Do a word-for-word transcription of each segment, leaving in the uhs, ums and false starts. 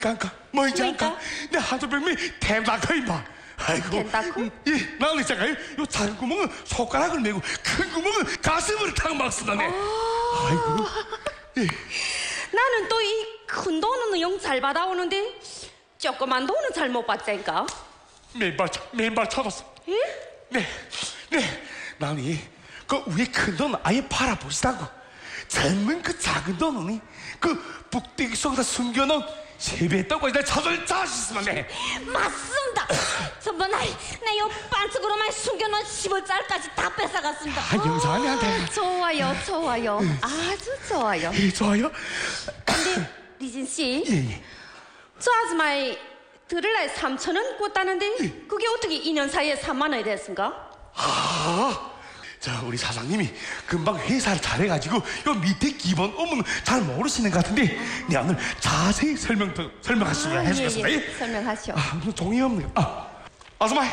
깐까 뭐지 않까? 내 한두병이 템다커 임마. 아이고. 템다커? 예, 나는 있잖아요. 요 작은 구멍은 손가락을 메고 큰 구멍은 가슴을 탁 막 쓰다네. 아이고. 예. 나는 또 이 큰 돈은 영 잘 받아오는데 조그만 돈은 잘 못 받자니까. 맨발 맨발 찾았어. 예? 네, 네. 나는 그 위에 큰 돈은 아예 팔아보시다고. 젊은 그 작은 돈은 그 북대기 속에다 숨겨놓은 세배 떡을 내 찾을 자신 있으면 돼. 맞습니다. 전번 날내요 반쪽으로만 숨겨놓은 십오 짜리까지 다 뺏어갔습니다. 아, 영사님한테. 좋아요, 좋아요. 아주 좋아요. 예, 좋아요. 근데 리진 씨, 예, 예. 저 아줌마이 들을 날 삼천 원 꿨다는데 예. 그게 어떻게 이 년 사이에 삼만 원이 됐습니까? 아, 자 우리 사장님이 금방 회사를 잘해가지고 요 밑에 기본 업무는 잘 모르시는 것 같은데 내가 오늘 자세히 설명 설명하시면 아, 해주겠습니다. 예, 예? 예. 설명하시오. 아, 무슨 종이 없네. 아, 아줌마,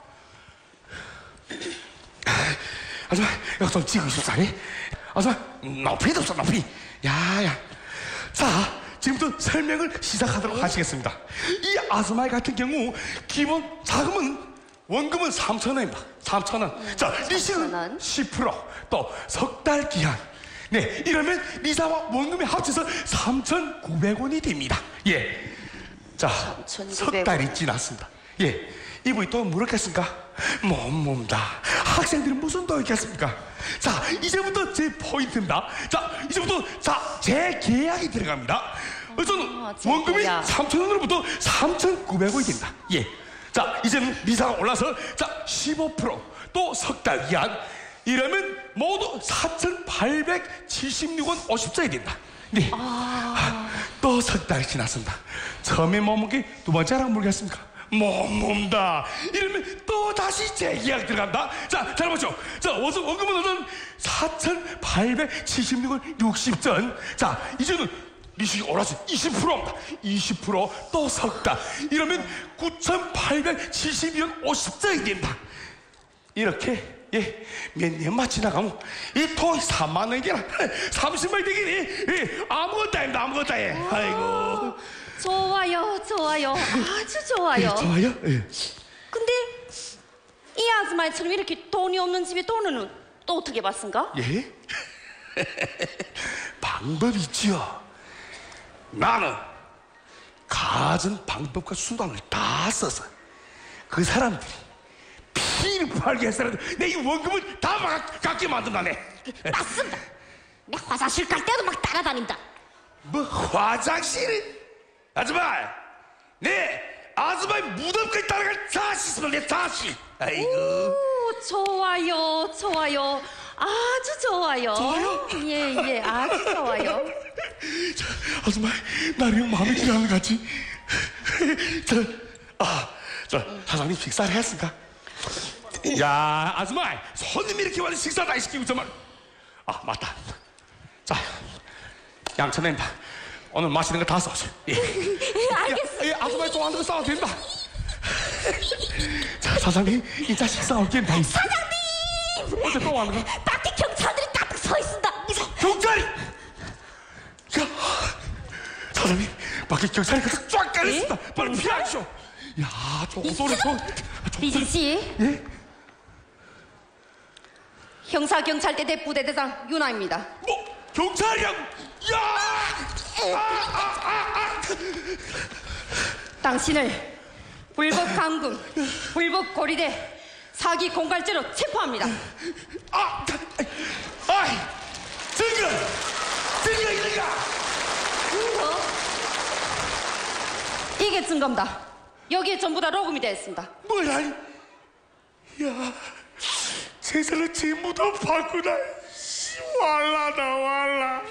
아줌마, 이거 좀 찍고 있었어. 예? 아줌마, 높이도 없어 높이. 야야. 자, 지금부터 설명을 시작하도록 하시겠습니다. 이 아줌마 같은 경우 기본 자금은 원금은 삼천 원입니다. 삼천 원. 음, 자, 리시는 십 퍼센트, 또 석 달 기한. 네, 이러면 리사와 원금이 합쳐서 삼천구백 원이 됩니다. 예. 자, 석 달이 지났습니다. 예. 이분이 또 물었겠습니까? 못 묻다. 학생들은 무슨 돈 있겠습니까? 자, 이제부터 제 포인트입니다. 자, 이제부터 자, 제 계약이 들어갑니다. 우선 아, 원금이 계약. 삼천 원으로부터 삼천구백 원이 됩니다. 예. 자, 이제는 리사가 올라서 자, 십오 퍼센트 또 석 달 기한 이러면 모두 사천팔백칠십육 원 오십 짜리 된다. 네. 아... 또 석 달이 지났습니다. 처음에 못 먹게 두 번째라고 모르겠습니까? 못 먹다. 이러면 또 다시 재계약 들어간다. 자, 잘 보죠. 자, 원금 원금은 우선 사천팔백칠십육 원 육십 전. 자, 이제는 리식이 올라서 이십 퍼센트입니다. 이십 퍼센트 또 석 달. 이러면 구천팔백칠십이 원 오십 짜리 된다. 이렇게 예, 몇 년만 지나가면 이 돈이 삼만 원이나 삼십만 원이 되겠니? 예, 아무것도 아닙니다. 아무것도 해. 아이고. 좋아요, 좋아요. 아주 좋아요. 예, 좋아요? 예. 근데 이 아줌마처럼 이렇게 돈이 없는 집에 돈은 또 어떻게 받습니까? 예? 방법이 있지요. 나는 가진 방법과 수단을 다 써서 그 사람들이 피를 팔게 해서라도 내 이 원금을 다 막 갖게 만든다네. 맞습니다. 내 화장실 갈 때도 막 따라다닌다. 뭐 화장실을? 아줌마, 네 아줌마의 무덤까지 따라갈 자신 있으면 내 자신. 아이고. 오, 좋아요, 좋아요. 아주 좋아요. 좋아요? 예, 예, 아주 좋아요. 자, 아줌마, 나를 마음에 들어하는 것 같지? 저, 아, 저 사장님 식사를 했습니까? 야, 아줌마, 손님이 이렇게 와서 식사도 안 시키고 정말. 아, 맞다. 자, 양천님, 오늘 맛있는 거 다 써줘. 예. 알겠습니다. 예, 아줌마 좋아하는 거 싸도 된다. 자, 사장님, 이따 식사 올게요. 다 있어. 사장님! 어제 또 왔는 거? 밖에 경찰들이 딱 서 있습니다. 경찰이! 야, 사장님, 밖에 경찰이 그래서 쫙 깔렸습니다. 예? 빨리 피하시오. 야, 저거 소리 저. 리진 씨, 예? 형사 경찰대 대부대대장 윤아입니다. 뭐 경찰이라고? 야! 아, 아, 아, 아. 당신을 불법 감금, 불법 고리대, 사기 공갈죄로 체포합니다. 아, 아이, 증거, 증거 있는가? 증거? 이게 증거입니다. 여기에 전부 다 녹음이 되어 있습니다. 뭐라? 야, 세상을 전부 다 봤구나. 왈라다 왈라.